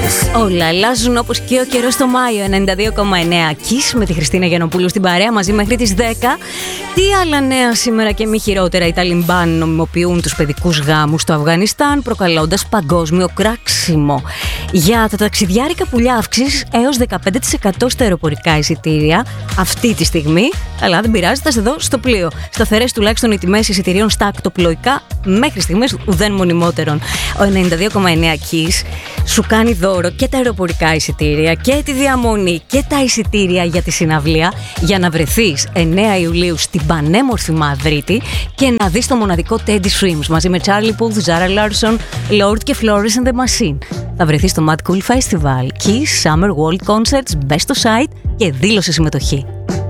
Όλα αλλάζουν όπως και ο καιρός το Μάιο. 92,9 Kiss με τη Χριστίνα Γιαννοπούλου στην παρέα μαζί μέχρι τις 10. Τι άλλα νέα σήμερα και μη χειρότερα? Οι Ταλιμπάν νομιμοποιούν τους παιδικούς γάμους στο Αφγανιστάν, προκαλώντας παγκόσμιο κράξιμο. Για τα ταξιδιάρικα πουλιά αύξηση έως 15% στα αεροπορικά εισιτήρια αυτή τη στιγμή. Αλλά δεν πειράζει, θα σε δω στο πλοίο. Σταθερές τουλάχιστον οι τιμές εισιτηρίων στα ακτοπλοϊκά μέχρι στιγμής ουδέν μονιμότερον. Ο 92,9 Kiss σου κάνει δώρο και τα αεροπορικά εισιτήρια και τη διαμονή και τα εισιτήρια για τη συναυλία για να βρεθείς 9 Ιουλίου στην πανέμορφη Μαδρίτη και να δεις το μοναδικό Teddy Swims μαζί με Charlie Puth, Zara Larsson, Lord και Flores and the Machine. Θα βρεθείς στο Mad Cool Festival, Kiss Summer World Concerts, μπες στο site και δήλωσε συμμετοχή.